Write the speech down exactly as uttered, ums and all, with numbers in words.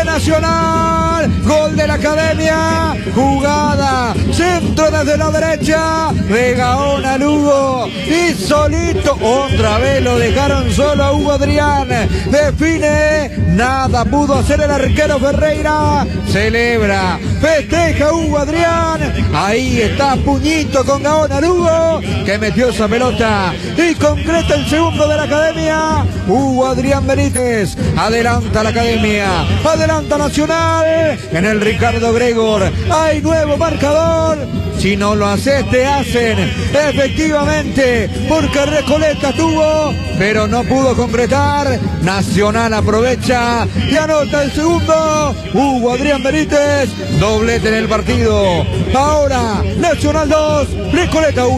de Nacional, gol de la Academia, jugada, centro desde la derecha, de Gaona Lugo, y solito, otra vez lo dejaron solo a Hugo Adrián, define, nada pudo hacer el arquero Ferreira, celebra, festeja Hugo Adrián, ahí está Puñito con Gaona Lugo, que metió esa pelota, y concreta el segundo de la Academia, Hugo Adrián Benítez, adelanta la Academia, adelanta Nacional, en el Ricardo Gregor, hay nuevo marcador, si no lo haces te hacen, efectivamente, porque Recoleta tuvo, pero no pudo concretar, Nacional aprovecha y anota el segundo, Hugo Adrián Benítez, doblete en el partido, ahora Nacional dos, Recoleta uno.